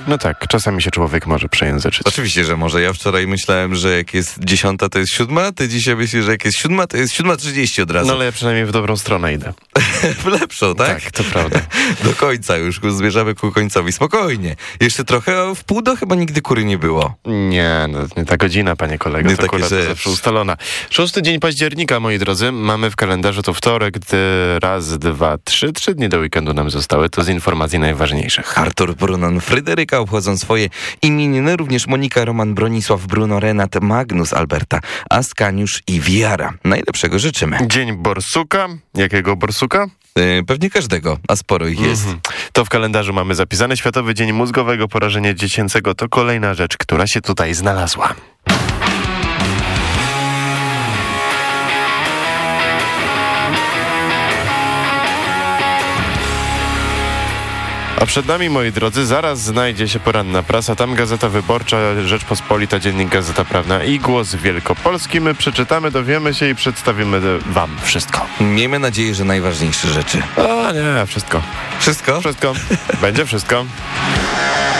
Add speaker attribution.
Speaker 1: No tak, czasami się człowiek może przejęzyczyć.
Speaker 2: Oczywiście, że może. Ja wczoraj myślałem, że jak jest 10, to jest 7, ty dzisiaj myślisz, że jak jest 7, to jest 7:30 od razu.
Speaker 1: No ale ja przynajmniej w dobrą stronę idę.
Speaker 2: W lepszą, tak?
Speaker 1: Tak, to prawda.
Speaker 2: Do końca już, zmierzamy ku końcowi. Spokojnie. Jeszcze trochę, a w pół do chyba nigdy kury nie było.
Speaker 1: Nie, no nie ta godzina, panie kolego,
Speaker 2: Nie
Speaker 1: to
Speaker 2: takie
Speaker 1: akurat
Speaker 2: rzeczy.
Speaker 1: zawsze ustalona. 6 dzień października, moi drodzy, mamy w kalendarzu to wtorek, gdy raz, dwa, trzy dni do weekendu nam zostały, to z informacji najważniejszych.
Speaker 2: Artur, Brunon, Fryderyka obchodzą swoje imieniny, również Monika, Roman, Bronisław, Bruno, Renat, Magnus, Alberta, Askaniusz i Wiara. Najlepszego życzymy.
Speaker 1: Dzień borsuka. Jakiego borsuka?
Speaker 2: Pewnie każdego, a sporo ich jest.
Speaker 1: To w kalendarzu mamy zapisane. Światowy Dzień Mózgowego Porażenia Dziecięcego to kolejna rzecz, która się tutaj znalazła. A przed nami, moi drodzy, zaraz znajdzie się poranna prasa, tam Gazeta Wyborcza, Rzeczpospolita, Dziennik Gazeta Prawna i Głos Wielkopolski. My przeczytamy, dowiemy się i przedstawimy wam wszystko.
Speaker 2: Miejmy nadzieję, że najważniejsze rzeczy.
Speaker 1: A nie, wszystko.
Speaker 2: Wszystko?
Speaker 1: Wszystko. Będzie wszystko.